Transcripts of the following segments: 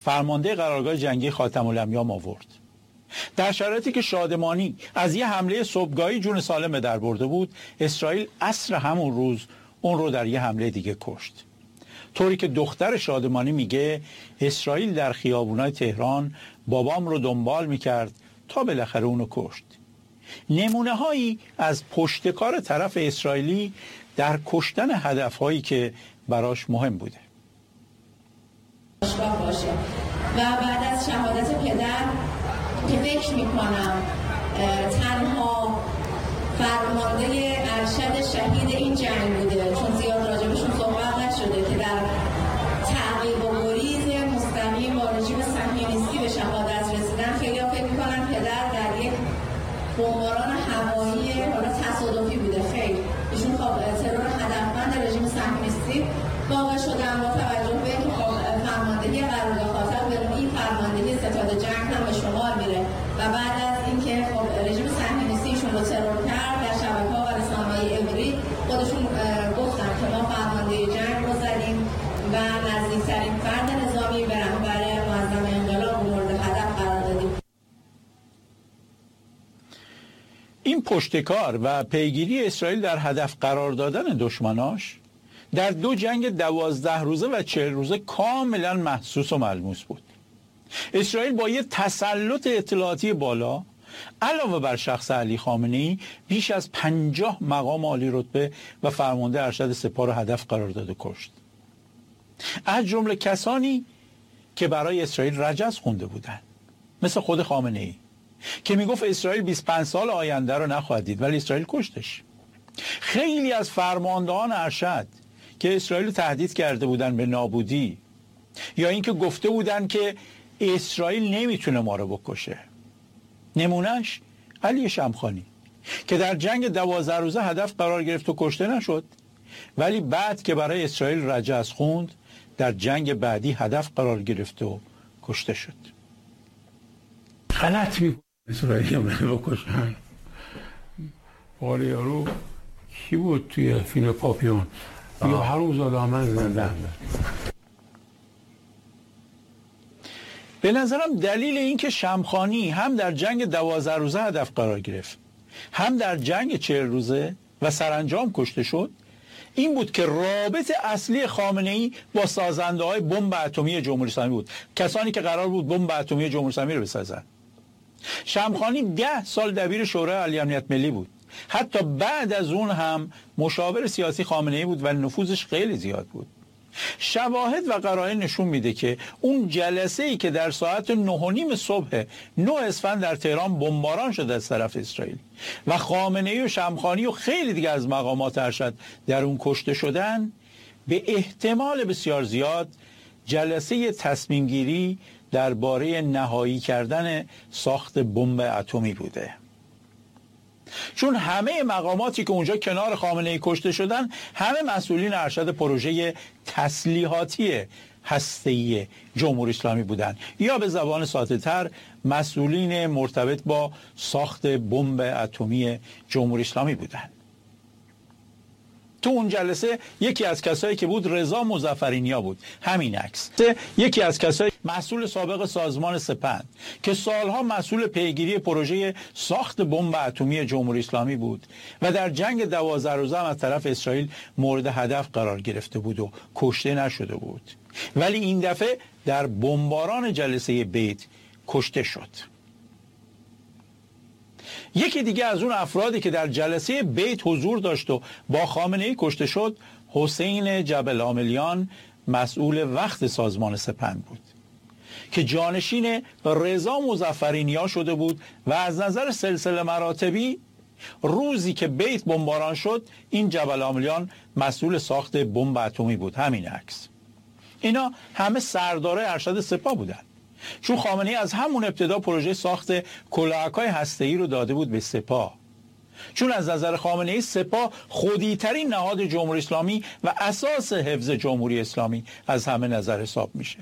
فرمانده قرارگاه جنگی خاتم الانبیاء آورد. در شرایطی که شادمانی از یه حمله صبحگاهی جون سالم در برده بود، اسرائیل عصر همون روز اون رو در یه حمله دیگه کشت. طوری که دختر شادمانی میگه اسرائیل در خیابونای تهران بابام رو دنبال میکرد تا بالاخره اونو کشت. نمونه هایی از پشتکار طرف اسرائیلی در کشتن هدفهایی که براش مهم بوده. و بعد از شهادت پدر که فکر میکنم تنها فرمانده ارشد شهید این جنگ بوده، چون زیاد راجبشون صحبت نشده، که در تعقیب و گریز مستقیم با رژیم صهیونیستی به شهادت رسیدن. خیلی فکر میکنن پدر در یک بمباران هوایی حالا تصادفی بوده. خیلی ایشون ترور هدفمند رژیم صهیونیستی واقع شدن، با توجه به اینکه فرماندهی قرارگاه خاطر به این فرماندهی ستاد جنگ هم به شمار میره و بعد از اینکه رژیم صهیونیستی ایشون رو ترور کرد، در شبکه‌ها و رسانه‌های عبری خودشون گفتن که ما فرمانده جنگ رو زدیم و نزدیکترین فرد نظامی به رهبر معظم انقلاب مورد هدف قرار دادیم. این پشتکار و پیگیری اسرائیل در هدف قرار دادن دشمناش در دو جنگ 12 روزه و 40 روزه کاملا محسوس و ملموس بود. اسرائیل با یه تسلط اطلاعاتی بالا علاوه بر شخص علی خامنه‌ای بیش از 50 مقام عالی رتبه و فرمانده ارشد سپاه رو هدف قرار داد و کشت. از جمله کسانی که برای اسرائیل رجز خونده بودند، مثل خود خامنه‌ای که میگفت اسرائیل 25 سال آینده رو نخواهد دید، ولی اسرائیل کشتش. خیلی از فرماندهان ارشد که اسرائیل تهدید کرده بودن به نابودی، یا اینکه گفته بودن که اسرائیل نمیتونه ما رو بکشه. نمونهش علی شمخانی که در جنگ 12 روزه هدف قرار گرفت و کشته نشد، ولی بعد که برای اسرائیل رجز خوند در جنگ بعدی هدف قرار گرفت و کشته شد. غلط میکنه اسرائیل منو بکشن. ولی یارو کی بود توی فیلم پاپیون؟ یا حرومزاده من زندم. به نظرم دلیل این که شمخانی هم در جنگ 12 روزه هدف قرار گرفت، هم در جنگ 40 روزه و سرانجام کشته شد، این بود که رابط اصلی خامنه‌ای با سازنده های بمب اتمی جمهوری اسلامی بود، کسانی که قرار بود بمب اتمی جمهوری اسلامی رو بسازن. شمخانی 10 سال دبیر شورای عالی امنیت ملی بود، حتی بعد از اون هم مشاور سیاسی خامنه‌ای بود و نفوذش خیلی زیاد بود. شواهد و قرائن نشون میده که اون جلسه‌ای که در ساعت 9:30 صبح 9 اسفند در تهران بمباران شد از طرف اسرائیل و خامنه‌ای و شمخانی و خیلی دیگه از مقامات ارشد در اون کشته شدن، به احتمال بسیار زیاد جلسه تصمیم گیری درباره نهایی کردن ساخت بمب اتمی بوده. چون همه مقاماتی که اونجا کنار خامنه‌ای کشته شدن همه مسئولین ارشد پروژه تسلیحاتی هسته‌ای جمهوری اسلامی بودن، یا به زبان ساده‌تر مسئولین مرتبط با ساخت بمب اتمی جمهوری اسلامی بودن. تو اون جلسه یکی از کسایی که بود رضا مظفرینیا بود، همین عکس. یکی از کسایی مسئول سابق سازمان سپند که سالها مسئول پیگیری پروژه ساخت بمب اتمی جمهوری اسلامی بود و در جنگ 12 روزه هم از طرف اسرائیل مورد هدف قرار گرفته بود و کشته نشده بود، ولی این دفعه در بمباران جلسه بیت کشته شد. یکی دیگه از اون افرادی که در جلسه بیت حضور داشت و با خامنه‌ای کشته شد، حسین جبل عاملیان مسئول وقت سازمان سپند بود که جانشین رضا مظفرینیا شده بود و از نظر سلسله مراتبی روزی که بیت بمباران شد این جبل عاملیان مسئول ساخت بمب اتمی بود، همین عکس. اینا همه سردارای ارشد سپاه بودن، چون خامنه‌ای از همون ابتدا پروژه ساخت کلاهک‌های هسته‌ای رو داده بود به سپاه، چون از نظر خامنه‌ای سپاه خودی‌ترین نهاد جمهوری اسلامی و اساس حفظ جمهوری اسلامی از همه نظر حساب میشه.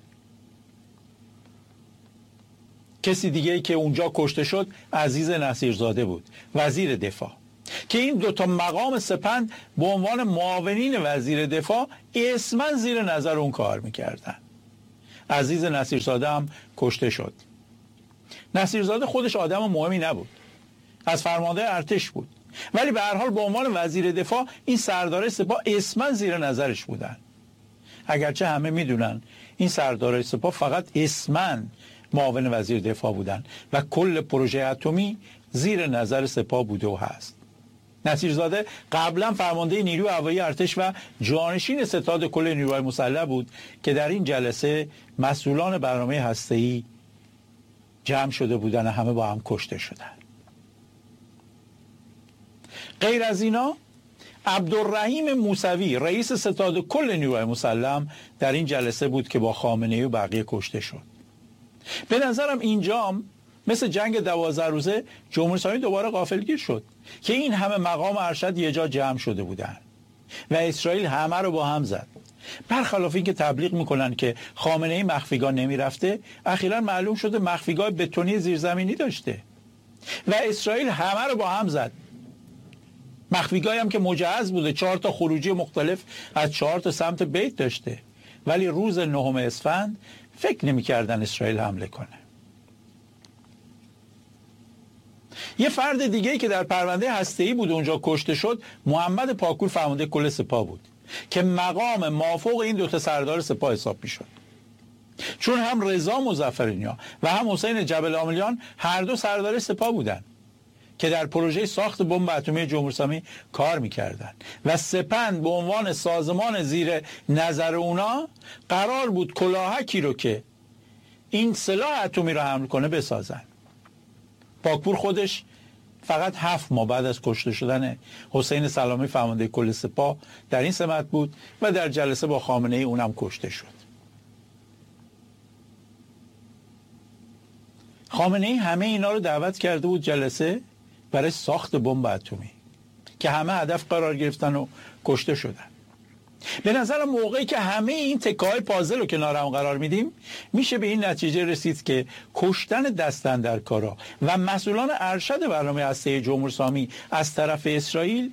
کسی دیگه‌ای که اونجا کشته شد عزیز نصیرزاده بود، وزیر دفاع، که این دوتا مقام سپند به عنوان معاونین وزیر دفاع اسماً زیر نظر اون کار میکردن. عزیز نصیرزاده هم کشته شد. نصیرزاده خودش آدم مهمی نبود، از فرمانده ارتش بود، ولی به هر حال به عنوان وزیر دفاع این سردار سپاه اسما زیر نظرش بودن. اگرچه همه میدونن این سردار سپاه فقط اسما معاون وزیر دفاع بودن و کل پروژه اتمی زیر نظر سپاه بوده و هست. نصیرزاده قبلا فرمانده نیروی هوایی ارتش و جانشین ستاد کل نیروهای مسلح بود که در این جلسه مسئولان برنامه هسته‌ای جمع شده بودن و همه با هم کشته شدن. غیر از اینا عبدالرحیم موسوی رئیس ستاد کل نیروهای مسلح در این جلسه بود که با خامنه‌ای و بقیه کشته شد. به نظرم اینجام مثل جنگ 12 روزه جمهوری اسلامی دوباره غافلگیر شد که این همه مقام ارشد یه جا جمع شده بودن و اسرائیل همه رو با هم زد. برخلاف این که تبلیغ میکنن که خامنه‌ای مخفیگاه نمیرفته، اخیراً معلوم شده مخفیگاه بتونی زیرزمینی داشته و اسرائیل همه رو با هم زد. مخفیگاهی هم که مجهز بوده، 4 تا خروجی مختلف از 4 تا سمت بیت داشته، ولی روز 9 اسفند فکر نمی‌کردن اسرائیل حمله کنه. یه فرد دیگه‌ای که در پرونده هسته‌ای بود اونجا کشته شد، محمد پاکور فرمانده کل سپاه بود که مقام مافوق این 2 تا سردار سپاه حساب می‌شد. چون هم رضا مظفرنیا و هم حسین جبل عاملیان هر دو سردار سپاه بودند که در پروژه ساخت بمب اتمی جمهوری اسلامی کار می‌کردند و سپند به عنوان سازمان زیر نظر اونا قرار بود کلاهکی رو که این سلاح اتمی رو حمل کنه بسازن. پاکپور خودش فقط 7 ماه بعد از کشته شدن حسین سلامی فرمانده کل سپاه در این سمت بود و در جلسه با خامنه‌ای اونم کشته شد. خامنه‌ای همه اینا رو دعوت کرده بود جلسه برای ساخت بمب اتمی که همه هدف قرار گرفتن و کشته شدن. به نظرم موقعی که همه این تکه‌های پازل رو کنار هم قرار میدیم میشه به این نتیجه رسید که کشتن دست‌اندرکارا و مسئولان ارشد برنامه هسته‌ای جمهوری اسلامی از طرف اسرائیل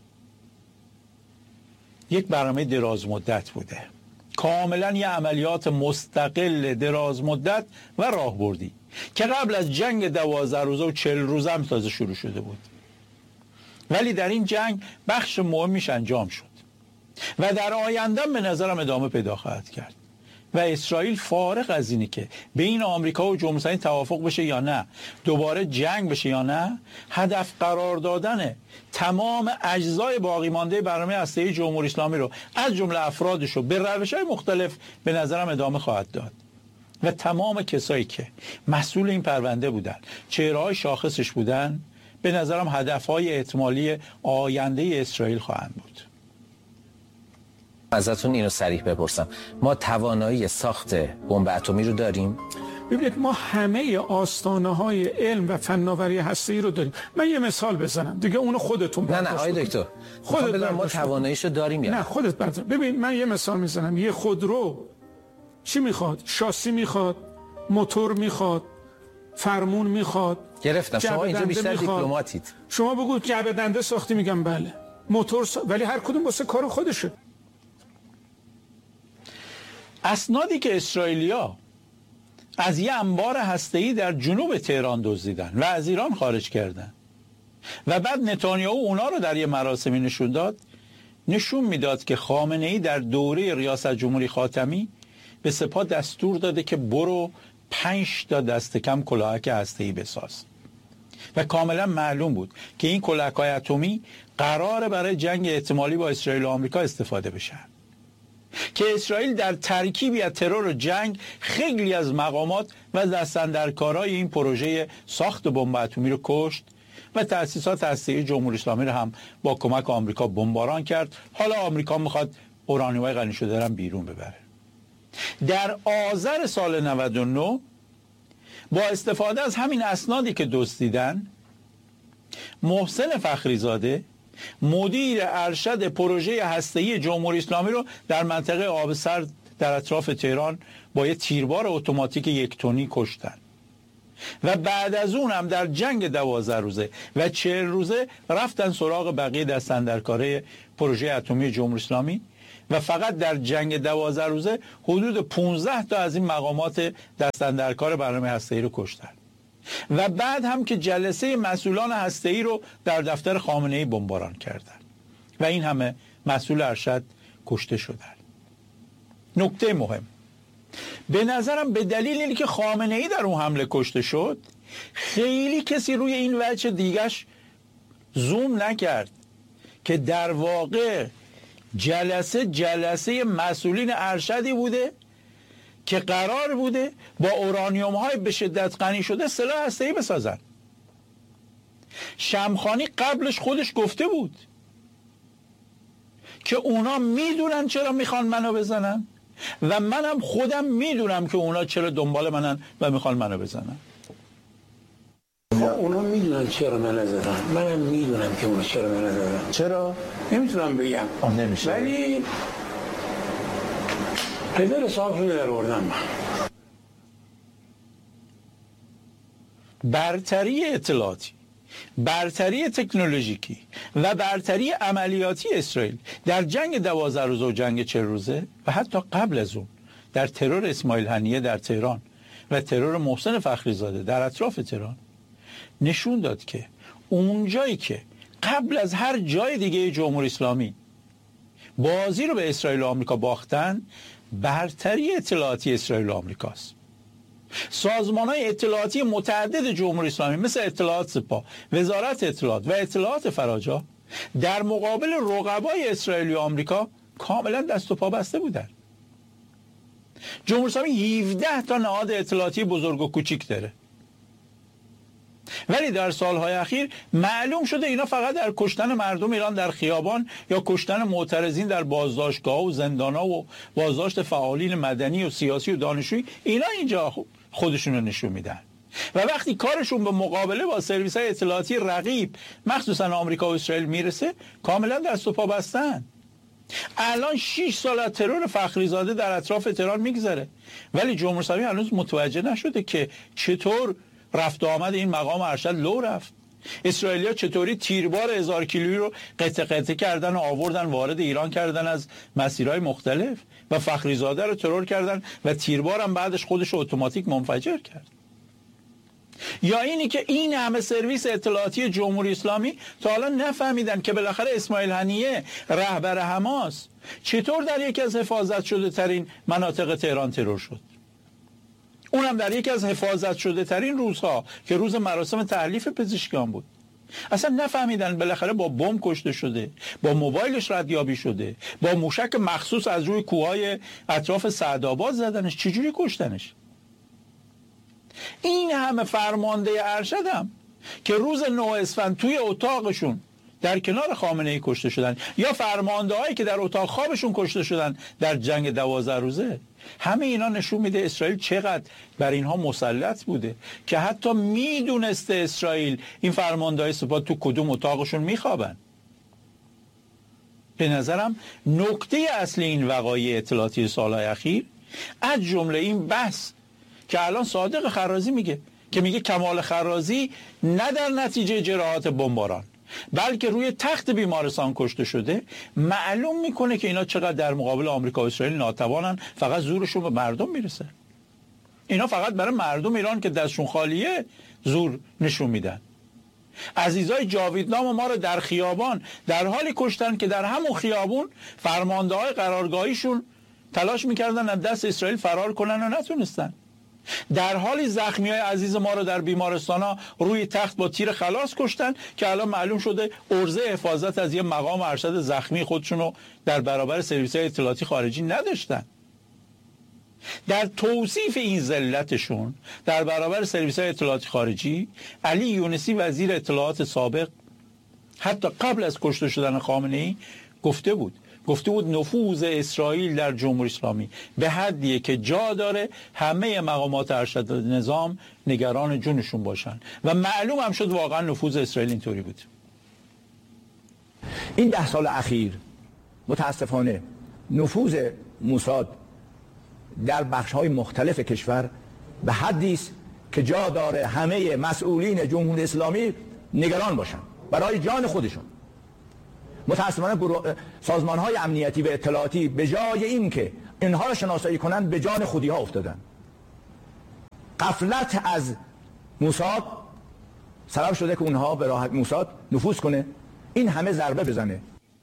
یک برنامه دراز مدت بوده، کاملا یه عملیات مستقل دراز مدت و راهبردی که قبل از جنگ 12 روزه و 40 روزه هم تازه شروع شده بود، ولی در این جنگ بخش مهمیش انجام شد و در آینده به نظرم ادامه پیدا خواهد کرد و اسرائیل فارغ از اینی که بین آمریکا و جمهوری اسلامی توافق بشه یا نه، دوباره جنگ بشه یا نه، هدف قرار دادن تمام اجزای باقی مانده برنامه هسته‌ای جمهوری اسلامی رو از جمله افرادش رو به روش‌های مختلف به نظرم ادامه خواهد داد و تمام کسایی که مسئول این پرونده بودن، چهره‌های شاخصش بودن، به نظرم هدف‌های احتمالی آینده اسرائیل خواهند بود. ازتون اینو صریح بپرسم، ما توانایی ساخت بمب اتمی رو داریم؟ ببینید ما همه آستانه‌های علم و فناوری هسته‌ای رو داریم. من یه مثال بزنم دیگه، اونو خودتون نه آقای دکتر خودت بدونم ما تواناییشو داریم یا نه؟ خودت بردار. ببین من یه مثال میزنم. یه خودرو چی میخواد؟ شاسی میخواد، موتور میخواد، فرمون میخواد. گرفتم. شما اینجا بیشتر دیپلماتید. شما بگو جعبه دنده ساختی، میگم بله. موتور ولی هر کدوم واسه کار خودشه. اسنادی که اسرائیلیا از یه انبار هسته‌ای در جنوب تهران دزدیدن و از ایران خارج کردن و بعد نتانیاهو اونا رو در یه مراسمی نشون داد، نشون میداد که خامنه‌ای در دوره ریاست جمهوری خاتمی به سپاه دستور داده که برو 5 تا دست کم کلاهک هسته‌ای بساز و کاملا معلوم بود که این کلاهک‌های اتمی قراره برای جنگ احتمالی با اسرائیل و آمریکا استفاده بشن، که اسرائیل در ترکیبی از ترور و جنگ خیلی از مقامات و دست‌اندرکارای این پروژه ساخت بمب اتمی رو کشت و تأسیسات هسته‌ای جمهوری اسلامی رو هم با کمک آمریکا بمباران کرد. حالا آمریکا میخواد اورانیوم غنی شده رو بیرون ببره. در آذر سال 99 با استفاده از همین اسنادی که دزدیدن، محسن فخریزاده مدیر ارشد پروژه هسته‌ای جمهوری اسلامی رو در منطقه آب سرد در اطراف تهران با یه تیربار اتوماتیک 1 تنی کشتن و بعد از اون هم در جنگ 12 روزه و 40 روزه رفتن سراغ بقیه دست‌اندرکارای پروژه اتمی جمهوری اسلامی و فقط در جنگ 12 روزه حدود 15 تا از این مقامات دستاندرکار برنامه هسته‌ای رو کشتن و بعد هم که جلسه مسئولان هسته‌ای رو در دفتر خامنه‌ای بمباران کردن و این همه مسئول ارشد کشته شدن. نکته مهم، به نظرم به دلیل اینکه که خامنه‌ای در اون حمله کشته شد خیلی کسی روی این وجه دیگش زوم نکرد که در واقع جلسه مسئولین ارشدی بوده که قرار بوده با اورانیوم های به شدت غنی شده سلاح هسته‌ای بسازن. شمخانی قبلش خودش گفته بود که اونا میدونن چرا میخوان منو بزنن و منم خودم میدونم که اونا چرا دنبال منن و میخوان منو بزنن. اونا میدونن چرا من زدن، منم میدونم که اونا چرا من زدن. چرا؟ نمیتونم بگم. نمیشه. ولی پدر صاحبشون در آوردم. برتری اطلاعاتی، برتری تکنولوژیکی و برتری عملیاتی اسرائیل در جنگ 12 روزه و جنگ 40 روزه و حتی قبل از اون در ترور اسماعیل هنیه در تهران و ترور محسن فخریزاده در اطراف تهران نشون داد که اونجایی که قبل از هر جای دیگه جمهوری اسلامی بازی رو به اسرائیل و آمریکا باختن، برتری اطلاعاتی اسرائیل و آمریکاست. سازمان‌های اطلاعاتی متعدد جمهوری اسلامی مثل اطلاعات سپاه، وزارت اطلاعات و اطلاعات فراجا در مقابل رقبای اسرائیل و آمریکا کاملا دست و پا بسته بودن. جمهوری اسلامی 17 تا نهاد اطلاعاتی بزرگ و کوچیک داره، ولی در سالهای اخیر معلوم شده اینا فقط در کشتن مردم ایران در خیابان یا کشتن معترضین در بازداشتگاه و زندان‌ها و بازداشت فعالین مدنی و سیاسی و دانشجویی اینا اینجا خودشون رو نشون میدن و وقتی کارشون به مقابله با سرویس‌های اطلاعاتی رقیب مخصوصا آمریکا و اسرائیل میرسه کاملا دست و پا بستن. الان 6 سال از ترور فخریزاده در اطراف تهران میگذره ولی جمهوری اسلامی هنوز متوجه نشده که چطور رفت و آمد این مقام ارشد لو رفت. اسرائیلیا چطوری تیربار 1000 کیلویی رو قطع قطع کردن و آوردن وارد ایران کردن از مسیرهای مختلف و فخریزاده رو ترور کردن و تیربار هم بعدش خودش اتوماتیک منفجر کرد. یا اینی که این همه سرویس اطلاعاتی جمهوری اسلامی تا حالا نفهمیدن که بالاخره اسماعیل هنیه رهبر حماس چطور در یکی از حفاظت شده ترین مناطق تهران ترور شد، اونم در یکی از حفاظت شده ترین روزها که روز مراسم تحلیف پزشکیان بود. اصلا نفهمیدن بالاخره با بمب کشته شده، با موبایلش ردیابی شده، با موشک مخصوص از روی کوههای اطراف سعدآباد زدنش، چجوری کشتنش. این همه فرمانده ارشدم که روز 9 اسفند توی اتاقشون در کنار خامنه‌ای کشته شدن یا فرمانده هایی که در اتاق خوابشون کشته شدن در جنگ 12 روزه، همه اینا نشون میده اسرائیل چقدر بر اینها مسلط بوده که حتی میدونسته اسرائیل این فرمانده های سپاه تو کدوم اتاقشون میخوابن. به نظرم نکته اصلی این وقایع اطلاعاتی سالهای اخیر از جمله این بحث که الان صادق خرازی میگه کمال خرازی نه در نتیجه جراحات بمباران بلکه روی تخت بیمارستان کشته شده، معلوم میکنه که اینا چقدر در مقابل آمریکا و اسرائیل ناتوانن، فقط زورشون به مردم میرسه. اینا فقط برای مردم ایران که دستشون خالیه زور نشون میدن. عزیزای جاویدنام ما رو در خیابان در حالی کشتن که در همون خیابون فرمانده های قرارگاهیشون تلاش میکردن از دست اسرائیل فرار کنن و نتونستن. در حالی زخمیای عزیز ما رو در بیمارستانا روی تخت با تیر خلاص کشتن که الان معلوم شده عرضه حفاظت از یه مقام ارشد زخمی خودشون رو در برابر سرویس‌های اطلاعاتی خارجی نداشتن. در توصیف این ذلتشون در برابر سرویس‌های اطلاعاتی خارجی، علی یونسی وزیر اطلاعات سابق حتی قبل از کشته شدن خامنه‌ای گفته بود نفوذ اسرائیل در جمهوری اسلامی به حدیه که جا داره همه مقامات ارشد نظام نگران جونشون باشن و معلوم هم شد واقعا نفوذ اسرائیل اینطوری بود. این 10 سال اخیر متاسفانه نفوذ موساد در بخش‌های مختلف کشور به حدی است که جا داره همه مسئولین جمهوری اسلامی نگران باشن برای جان خودشون. متاسفانه سازمان‌های امنیتی و اطلاعاتی به جای این که اینها را شناسایی کنند به جان خودی‌ها افتادن. غفلت از موساد سبب شده که اونها به راحت موساد نفوذ کنه، این همه ضربه بزنه.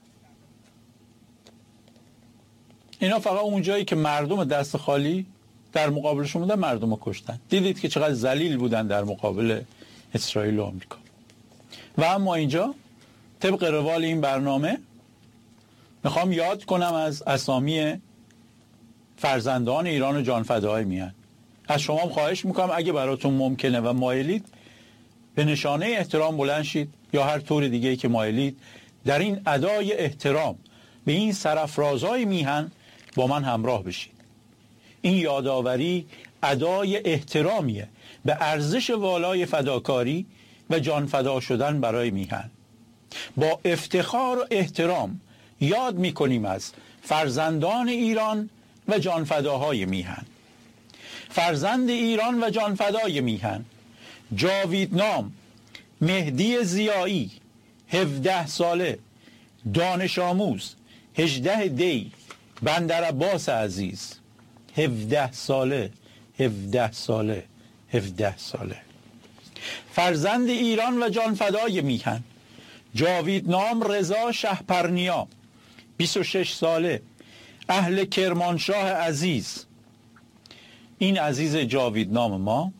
اینا فقط اون جایی که مردم دست خالی در مقابلشون بودن مردم رو کشتن. دیدید که چقدر ذلیل بودن در مقابل اسرائیل و آمریکا. و اما اینجا طبق روال این برنامه میخوام یاد کنم از اسامی فرزندان ایران و جانفداهای میهن. از شما خواهش میکنم اگه براتون ممکنه و مایلید به نشانه احترام بلند شید یا هر طور دیگه‌ای که مایلید در این ادای احترام به این سرافرازهای میهن با من همراه بشید. این یادآوری ادای احترامیه به ارزش والای فداکاری و جانفدا شدن برای میهن. با افتخار و احترام یاد میکنیم از فرزندان ایران و جانفداهای میهن. فرزند ایران و جانفدای میهن: جاویدنام مهدی ضیایی 17 ساله، دانش آموز، 18 دی، بندر عباس عزیز. 17 ساله 17 ساله 17 ساله. فرزند ایران و جانفدای میهن: جاویدنام رضا شهپرنیا 26 ساله، اهل کرمانشاه عزیز. این عزیز جاویدنام ما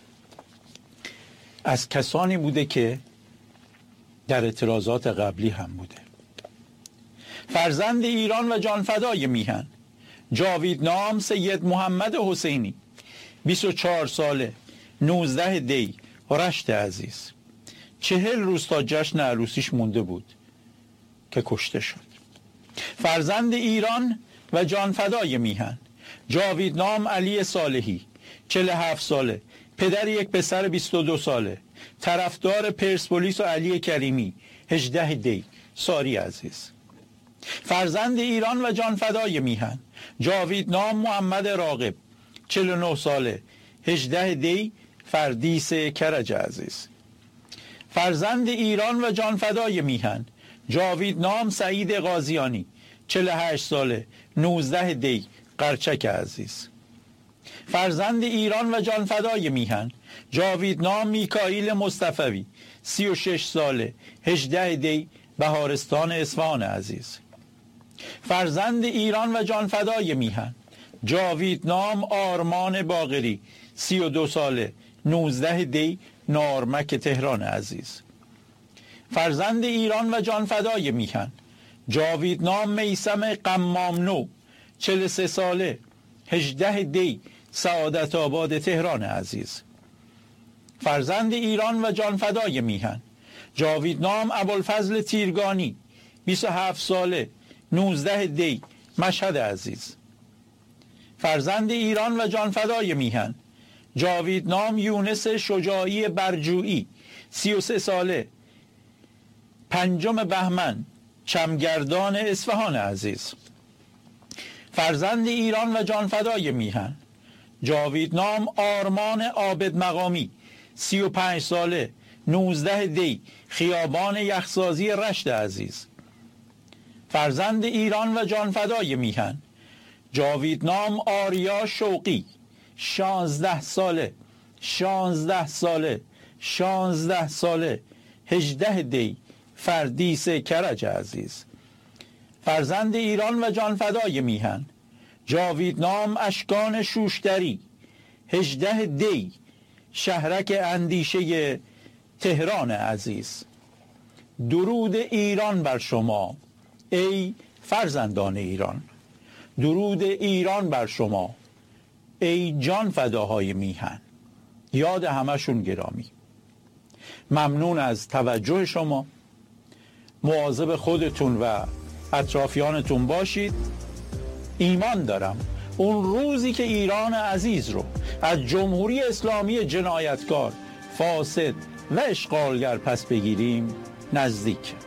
از کسانی بوده که در اعتراضات قبلی هم بوده. فرزند ایران و جانفدای میهن: جاویدنام سید محمد حسینی 24 ساله، 19 دی، رشت عزیز. 40 روز تا جشن عروسیش مونده بود که کشته شد. فرزند ایران و جانفدای میهن: جاویدنام علی صالحی 47 ساله، پدر یک پسر 22 ساله، طرفدار پرسپولیس و علی کریمی 18 دی، ساری عزیز. فرزند ایران و جانفدای میهن: جاویدنام محمد راغب 49 ساله، 18 دی، فردیس کرج عزیز. فرزند ایران و جانفدای میهن: جاویدنام سعید قاضیانی 48 ساله، 19 دی، قرچک عزیز. فرزند ایران و جانفدای میهن: جاویدنام میکائیل مصطفوی 36 ساله، 18 دی، بهارستان اصفهان عزیز. فرزند ایران و جانفدای میهن: جاویدنام آرمان باقری 32 ساله، 19 دی، نارمک تهران عزیز. فرزند ایران و جانفدای میهن: جاویدنام میثم قمامنو 43 ساله، 18 دی، سعادت آباد تهران عزیز. فرزند ایران و جانفدای میهن: جاویدنام ابوالفضل تیرگانی 27 ساله، 19 دی، مشهد عزیز. فرزند ایران و جانفدای میهن: جاویدنام یونس شجاعی برجویی 33 ساله، 5 بهمن، چمگردان اصفهان عزیز. فرزند ایران و جانفدای میهن: جاویدنام آرمان عابد مقامی 35 ساله، 19 دی، خیابان یخسازی رشت عزیز. فرزند ایران و جانفدای میهن: جاویدنام آریا شوقی 16 ساله، 16 ساله، 16 ساله، 18 دی، فردیس کرج عزیز. فرزند ایران و جانفدای میهن: جاویدنام اشکان شوشتری 18 دی، شهرک اندیشه تهران عزیز. درود ایران بر شما ای فرزندان ایران، درود ایران بر شما ای جان فداهای میهن. یاد همشون گرامی. ممنون از توجه شما. مواظب خودتون و اطرافیانتون باشید. ایمان دارم اون روزی که ایران عزیز رو از جمهوری اسلامی جنایتکار، فاسد و اشغالگر پس بگیریم نزدیک.